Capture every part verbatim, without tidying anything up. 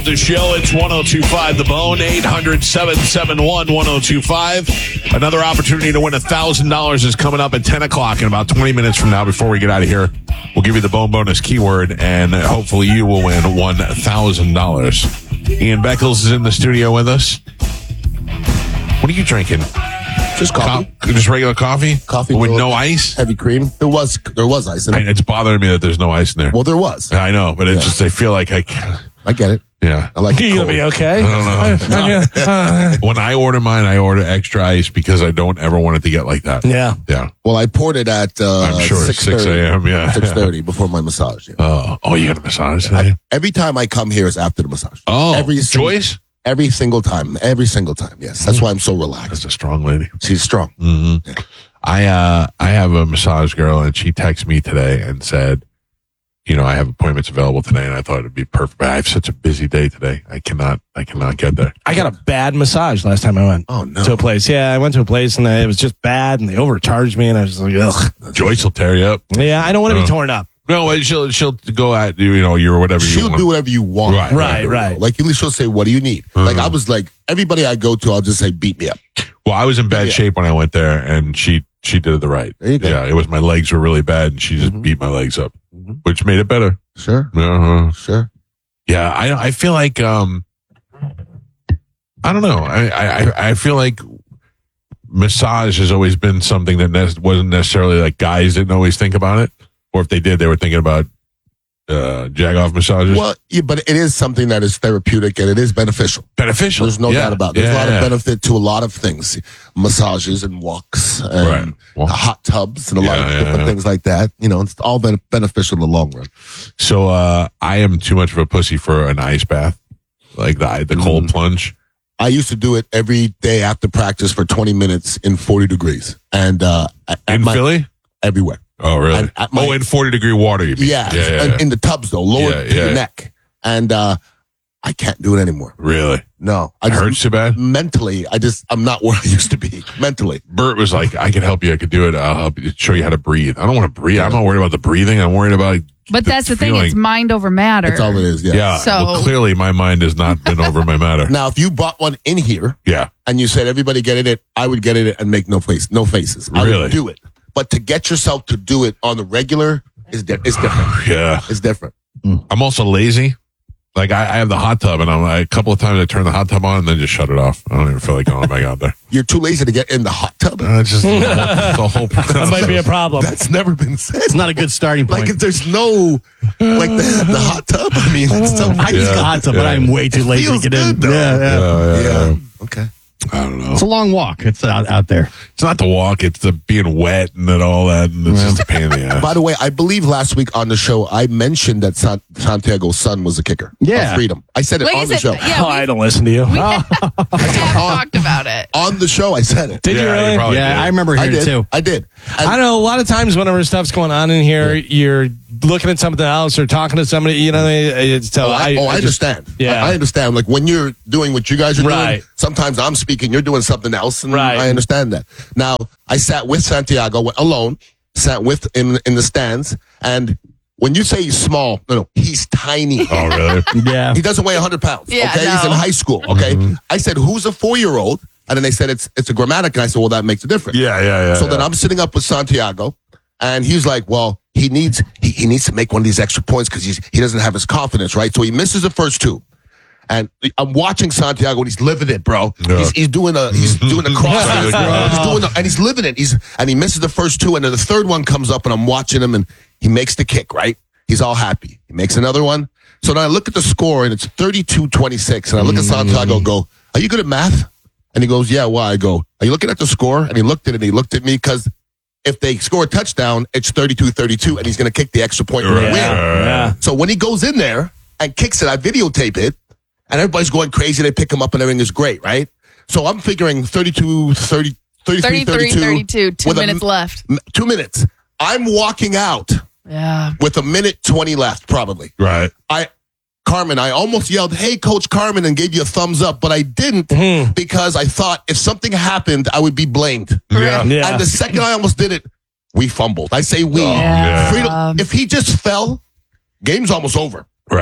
The show, it's one oh two point five The Bone, eight hundred, seven seven one, one oh two five. Another opportunity to win one thousand dollars is coming up at ten o'clock in about twenty minutes from now. Before we get out of here, we'll give you the Bone Bonus keyword, and hopefully you will win one thousand dollars. Ian Beckles is in the studio with us. What are you drinking? Just coffee. Co- just regular coffee? Coffee with milk, no ice? Heavy cream. There was there was ice in it. I, it's bothering me that there's no ice in there. Well, there was. I know, but it's Yeah. just, I feel like I can't. I get it. Yeah. I like it You'll cold. be okay. I don't know. When I order mine, I order extra ice because I don't ever want it to get like that. Yeah. Yeah. Well, I poured it at uh, I'm sure it's six a.m., yeah. six thirty before my massage. Yeah. Oh, oh, you got a massage today? Every time I come here is after the massage. Oh, every sing- Joyce? Every single time. Every single time. Yes. That's why I'm so relaxed. That's a strong lady. She's strong. Mm-hmm. I uh, I have a massage girl, and she texted me today and said, you know, I have appointments available today, and I thought it'd be perfect. But I have such a busy day today. I cannot, I cannot get there. I got a bad massage last time I went Oh, no. to a place. Yeah, I went to a place and it was just bad and they overcharged me and I was like, ugh. Joyce will tear you up. Yeah, I don't want to Oh. be torn up. No, she'll she'll go at you, you know, you're whatever you She'll want. do whatever you want. Right, right, right. Like, at least she'll say, what do you need? Mhm. Like, I was like, everybody I go to, I'll just say, beat me up. Well, I was in bad Yeah. shape when I went there, and she she did it the right. There you go. Yeah, it was my legs were really bad, and she just Mhm. beat my legs up, Mhm. which made it better. Sure. Uh-huh. Sure. Yeah, I I feel like um, I don't know. I I I feel like massage has always been something that ne- wasn't necessarily like guys didn't always think about it, or if they did, they were thinking about uh, jag-off massages. Well, yeah, but it is something that is therapeutic and it is beneficial. Beneficial. There's no Yeah. doubt about it. There's Yeah, a lot yeah. of benefit to a lot of things. Massages and walks and Right. Well, hot tubs and a lot Yeah, of yeah, different yeah. things like that. You know, it's all ben- beneficial in the long run. So uh, I am too much of a pussy for an ice bath, like the the cold Mm. plunge. I used to do it every day after practice for twenty minutes in forty degrees and uh, at In my- Philly? everywhere. Oh, really? And at my- oh, in forty degree water, you mean? Yeah, yeah, yeah, and yeah. in the tubs though, lower Yeah, to yeah. your neck. And uh, I can't do it anymore. Really? No, I It just, hurts so bad? mentally. I just I'm not where I used to be mentally. Bert was like, I can help you. I could do it. I'll help you, show you how to breathe. I don't want to breathe. I'm not worried about the breathing. I'm worried about But that's the thing, feeling. it's mind over matter. That's all it is. Yeah. Yeah. So- well, clearly my mind has not been over my matter. Now, if you bought one in here Yeah. and you said everybody get in it, I would get in it and make no face, no faces. I Really? would do it. But to get yourself to do it on the regular is di- is different. Yeah. It's different. I'm also lazy. Like I, I have the hot tub, and I'm like, a couple of times I turn the hot tub on and then just shut it off. I don't even feel like going back out there. You're too lazy to get in the hot tub. Uh, it's just the whole, the whole That might be a problem. That's never been said. It's not a good starting point. Like if there's no like the, the hot tub. I mean, it's so, I use Yeah. the hot tub, Yeah. but I'm way too lazy to feels get in. good, though. Yeah, yeah. Yeah, yeah, yeah. yeah. Okay. I don't know. It's a long walk. It's out, out there. It's not the walk; it's the being wet and then all that, and it's just a pain in the ass. By the way, I believe last week on the show I mentioned that San- Santiago's son was a kicker. Yeah. Of Freedom. I said it Wait, on is the it- show. yeah, Oh, we- I don't listen to you. We Oh, have talked about it. On the show, I said it. did you Yeah, you really? probably yeah, did. I remember I hearing did. it too. I did. And I don't know. A lot of times, whenever stuff's going on in here, you're looking at something else or talking to somebody. You know, it's so Oh, I, oh, I, just- understand. Yeah. I, I understand. Like when you're doing what you guys are doing, Right. sometimes I'm speaking, you're doing something else, and Right. I understand that. Now, I sat with Santiago went alone, sat with in in the stands, and when you say he's small, no, no, he's tiny. Oh, really? Yeah. He doesn't weigh one hundred pounds. Yeah, okay, he's in no. high school. Okay, I said, "Who's a four-year-old?" And then they said, "It's it's a Grammatica." And I said, "Well, that makes a difference." Yeah, yeah, yeah. So yeah. then I'm sitting up with Santiago, and he's like, "Well, he needs he, he needs to make one of these extra points because he's he doesn't have his confidence, right?" So he misses the first two, and I'm watching Santiago, and he's living it, bro. Yeah. He's, he's doing a he's doing a cross, he's doing a, and he's living it. He's and he misses the first two, and then the third one comes up, and I'm watching him, and he makes the kick, right? He's all happy. He makes another one. So then I look at the score, and it's thirty-two twenty-six, and I look at Santiago, and go, "Are you good at math?" And he goes, "Yeah, why?" I go, "Are you looking at the score?" And he looked at it, and he looked at me because if they score a touchdown, it's thirty-two thirty-two, and he's going to kick the extra point and Right. win. Yeah. So when he goes in there and kicks it, I videotape it, and everybody's going crazy. They pick him up, and everything is great, right? So I'm figuring thirty-two thirty, thirty-three thirty-three thirty-two, two with a minutes m- left. m- Two minutes. I'm walking out Yeah. with a minute twenty left, probably. Right. I, Carmen, I almost yelled, "Hey, Coach Carmen," and gave you a thumbs up, but I didn't Mhm. because I thought if something happened, I would be blamed. Yeah. Yeah. And the second I almost did it, we fumbled. I say we. Yeah. Freedom, if he just fell, game's almost over. Right.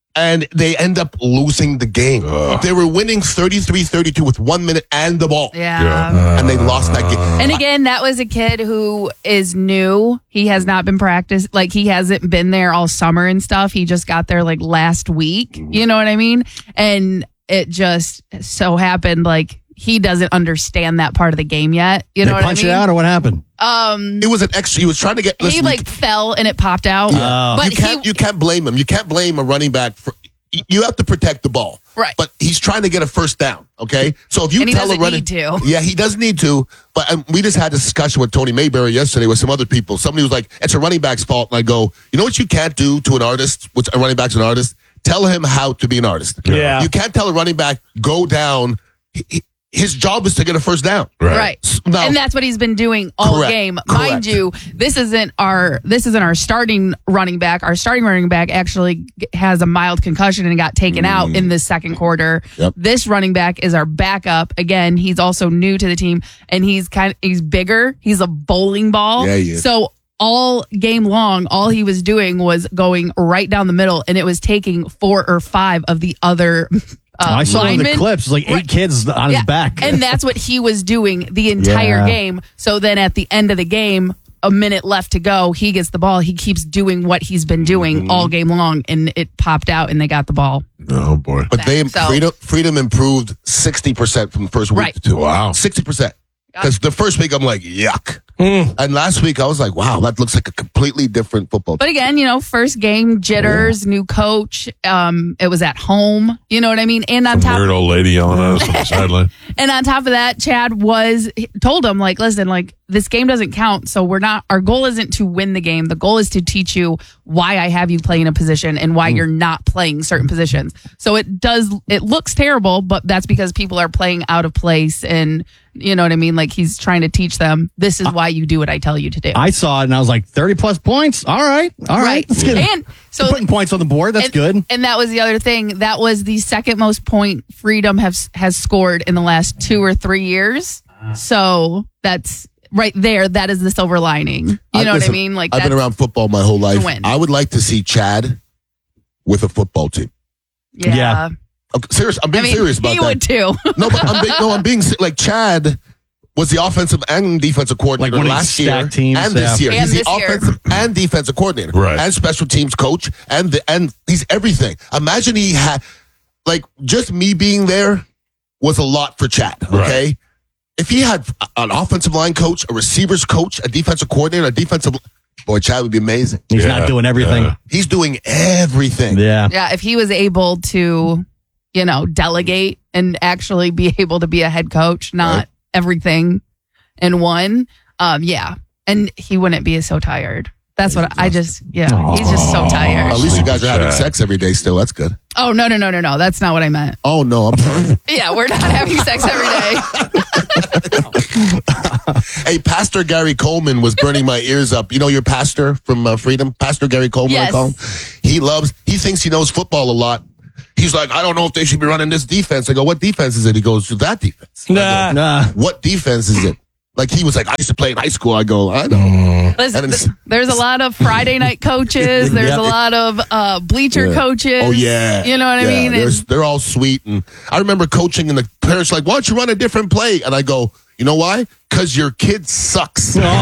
and they end up losing the game. Ugh. They were winning thirty-three thirty-two with one minute and the ball, Yeah. and they lost that game. And again, that was a kid who is new. He has not been practiced. Like, he hasn't been there all summer and stuff. He just got there like last week. You know what I mean? And it just so happened, like, he doesn't understand that part of the game yet. You know they what I punch mean? it out or what happened? Um, It was an extra. He was trying to get. he Listen, like fell and it popped out. Oh. But you can't. he, you can't blame him. You can't blame a running back for. You have to protect the ball, Right. But he's trying to get a first down. Okay, so if you And he tell a doesn't running, need to. yeah, he does need to. But um, we just had a discussion with Tony Mayberry yesterday with some other people. Somebody was like, "It's a running back's fault," and I go, "You know what you can't do to an artist? Which a running back's an artist? Tell him how to be an artist. Yeah. You can't tell a running back go down. He, he, his job is to get a first down. Right. Now- and that's what he's been doing all Correct. game. Correct. Mind you, this isn't our this isn't our starting running back. Our starting running back actually g- has a mild concussion and got taken out in the second quarter. Yep. This running back is our backup. Again, he's also new to the team and he's kind of he's bigger. He's a bowling ball. Yeah, he is. So all game long, all he was doing was going right down the middle, and it was taking four or five of the other uh, I saw one of the linemen. clips. It's like eight Right. kids on his back. And that's what he was doing the entire Yeah. game. So then at the end of the game, a minute left to go, he gets the ball. He keeps doing what he's been doing Mm-hmm. all game long, and it popped out, and they got the ball. Oh boy. But they So- freedom freedom improved sixty percent from the first week Right. to two. Wow. sixty percent. Because the first week I'm like, yuck. And last week I was like, wow, that looks like a completely different football team. But again, you know, first game jitters, new coach. Um, it was at home. You know what I mean? And on Some top, weird old lady yelling at us on the sideline. and on top of that, Chad was told him like, listen, like this game doesn't count. So we're not. Our goal isn't to win the game. The goal is to teach you why I have you playing a position and why you're not playing certain positions. So it does. It looks terrible, but that's because people are playing out of place, and you know what I mean. Like he's trying to teach them. This is why you do what I tell you to do. I saw it and I was like, thirty plus points. All right. All right. Right. Let's get it. And so You're putting points on the board. That's and, good. And that was the other thing. That was the second most point Freedom has has scored in the last two or three years. So that's right there. That is the silver lining. You I- know listen, what I mean? Like I've been that's- around football my whole life. win. I would like to see Chad with a football team. Yeah. Yeah. Okay, serious. I'm I being mean, serious about he that. would too. No, but I'm being, no, I'm being se- like Chad was the offensive and defensive coordinator Like one of these last year stacked teams, and this yeah. year. And he's the this year. offensive and defensive coordinator, Right. and special teams coach, and the, and he's everything. Imagine he had like just me being there was a lot for Chad. Okay, Right. if he had an offensive line coach, a receivers coach, a defensive coordinator, a defensive boy, Chad would be amazing. He's Yeah. not doing everything. Yeah. He's doing everything. Yeah. Yeah. If he was able to, you know, delegate and actually be able to be a head coach, not Right. everything in one. Um, yeah. And he wouldn't be so tired. That's what I just, yeah, he's just so tired. At least you guys are having Chad. sex every day still. That's good. Oh, no, no, no, no, no. That's not what I meant. Oh no, I'm sorry. Yeah, we're not having sex every day. Hey, Pastor Gary Coleman was burning my ears up. You know your pastor from uh, Freedom? Pastor Gary Coleman, I Yes. call him. He loves, he thinks he knows football a lot. He's like, I don't know if they should be running this defense. I go, what defense is it? He goes, that defense. I go, Nah. Nah. what defense is it? Like he was like, I used to play in high school. I go, I know. Listen, And it's- th- there's a lot of Friday night coaches. There's Yeah. a lot of uh, bleacher Yeah. coaches. Oh yeah, You know what I Yeah, mean? They're, And- they're all sweet, and I remember coaching, and the parents were like, "Why don't you run a different play?" And I go, "You know why? Because your kid sucks." no,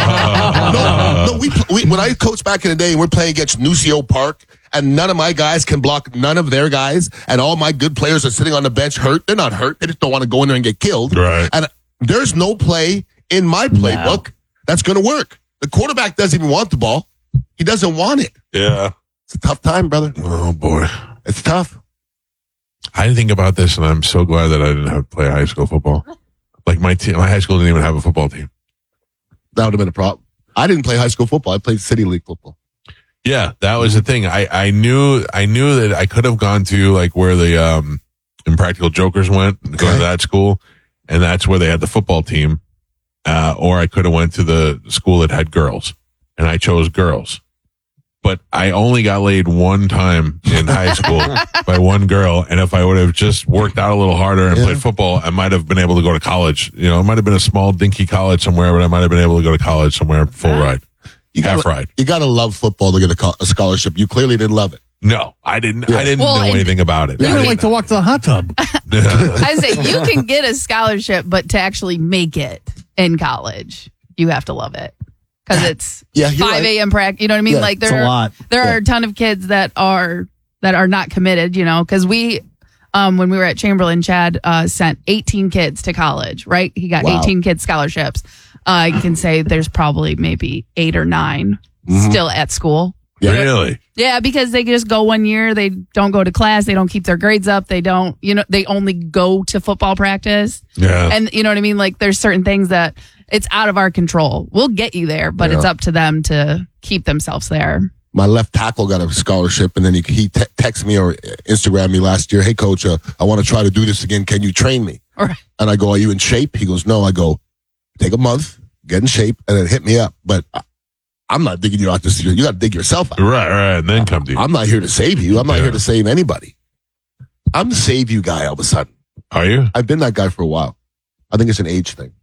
no. We, we when I coached back in the day, we're playing against Nucio Park, and none of my guys can block none of their guys, and all my good players are sitting on the bench hurt. They're not hurt. They just don't want to go in there and get killed. Right. And there's no play in my playbook that's going to work. The quarterback doesn't even want the ball. He doesn't want it. Yeah. It's a tough time, brother. Oh boy. It's tough. I didn't think about this, and I'm so glad that I didn't have to play high school football. Like my team, my high school didn't even have a football team. That would have been a problem. I didn't play high school football. I played city league football. Yeah, that was the thing. I, I knew I knew that I could have gone to like where the um Impractical Jokers went, go Okay. to that school, and that's where they had the football team. Uh, or I could have went to the school that had girls, and I chose girls. But I only got laid one time in high school by one girl, and if I would have just worked out a little harder and Yeah. played football, I might have been able to go to college. You know, it might have been a small dinky college somewhere, but I might have been able to go to college somewhere full ride. You Half gotta, ride. you gotta love football to get a, co- a scholarship. You clearly didn't love it. No, I didn't. I didn't Well, know and- anything about it. You I would didn't like to walk to the hot tub. I say you can get a scholarship, but to actually make it in college, you have to love it because it's Yeah, you're five right. a.m. practice. You know what I mean? Yeah, like it's there a are lot. there Yeah. are a ton of kids that are that are not committed. You know, because we. Um, when we were at Chamberlain, Chad uh, sent eighteen kids to college, right? He got Wow. eighteen kids scholarships. Uh, you can say there's probably maybe eight or nine still at school. Yeah. Really? Yeah, because they just go one year, they don't go to class, they don't keep their grades up, they don't, you know, they only go to football practice. Yeah. And you know what I mean? Like there's certain things that it's out of our control. We'll get you there, but Yeah. it's up to them to keep themselves there. My left tackle got a scholarship, and then he, he te- texted me or Instagrammed me last year. Hey, coach, uh, I want to try to do this again. Can you train me? Right. And I go, are you in shape? He goes, no. I go, take a month, get in shape, and then hit me up. But I, I'm not digging you out this year. You got to dig yourself out. Right, right. And then come to you. I'm not here to save you. I'm not Yeah. here to save anybody. I'm the save you guy all of a sudden. Are you? I've been that guy for a while. I think it's an age thing.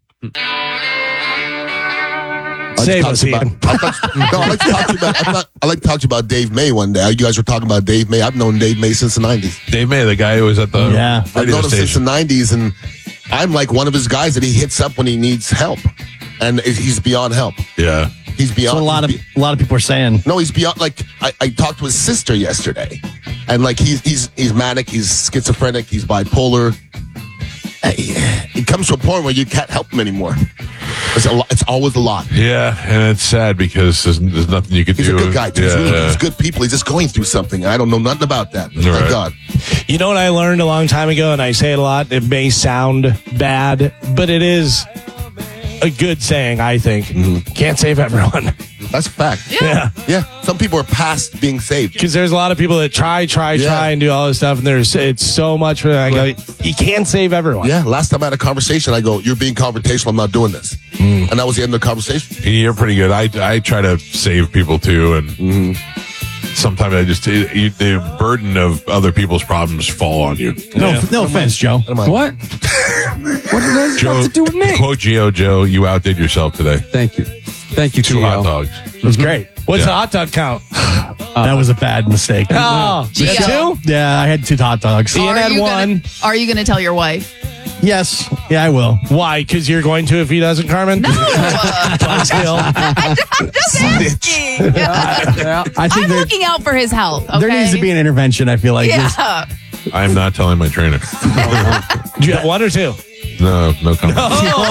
I Save just us, talked Ian. about- I thought- no, I like to talk to you about. I, thought, I like to talk to you about Dave May one day. You guys were talking about Dave May. I've known Dave May since the nineties. Dave May, the guy who was at the Yeah. I've radio known him since the station. nineties, and I'm like one of his guys that he hits up when he needs help, and he's beyond help. Yeah. He's beyond. So a lot of he's be- a lot of people are saying, no, he's beyond. Like I, I talked to his sister yesterday, and like he's he's he's manic, he's schizophrenic, he's bipolar. Uh, It comes to a point where you can't help him anymore. It's a lot, it's always a lot. Yeah, and it's sad because there's, there's nothing you could He's do. a good guy. Too. He's, Yeah, really, yeah. he's good people. He's just going through something. I don't know nothing about that. Thank Right. God. You know what I learned a long time ago, and I say it a lot. It may sound bad, but it is a good saying, I think. Can't save everyone. That's a fact. Yeah. Yeah. Some people are past being saved. Because there's a lot of people that try, try, Yeah. try, and do all this stuff, and there's it's so much for I go, you can't save everyone. Yeah. Last time I had a conversation, I go, "You're being confrontational. I'm not doing this," Mm. and that was the end of the conversation. You're pretty good. I, I try to save people too, and Mm-hmm. sometimes I just it, you, the burden of other people's problems fall on you. no, Yeah. no offense, Joe. What am I- What? What does that Joe, have to do with me? quote Gio Joe, you outdid yourself today. Thank you. Thank you, Two Gio. hot dogs. It's great. What's Yeah. the hot dog count? that was a bad mistake. Oh, Gio. two? Yeah, I had two hot dogs. Ian had you one. Gonna, are you going to tell your wife? Yes, yeah, I will. Why? Because you're going to if he doesn't, Carmen? No. uh, Still. I'm just asking. Yeah. I think I'm there, looking out for his health. Okay? there needs to be an intervention. I feel like There's- Yeah. I am not telling my trainer. Do you have one or two? No, no comment.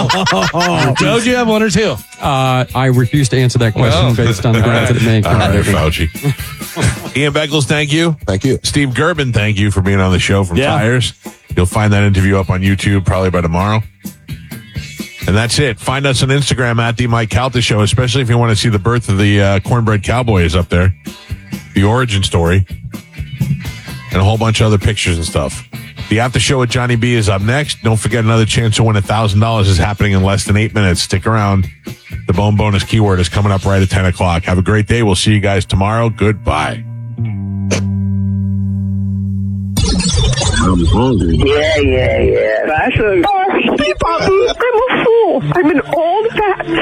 Joe, do you have one or two? Uh, I refuse to answer that question Well, based on the grounds that it may All right, contradict me. Fauci. Ian Beckles, thank you. Thank you. Steve Gerben, thank you for being on the show from Yeah. Tires. You'll find that interview up on YouTube probably by tomorrow. And that's it. Find us on Instagram at the Mike Calta Show, especially if you want to see the birth of the uh, Cornbread Cowboy is up there, the origin story, and a whole bunch of other pictures and stuff. The After Show with Johnny B is up next. Don't forget another chance to win one thousand dollars is happening in less than eight minutes. Stick around. The Bone Bonus keyword is coming up right at ten o'clock. Have a great day. We'll see you guys tomorrow. Goodbye. I'm hungry. Yeah, yeah, yeah. That's a... Oh, Steve, I'm a fool. I'm an old fat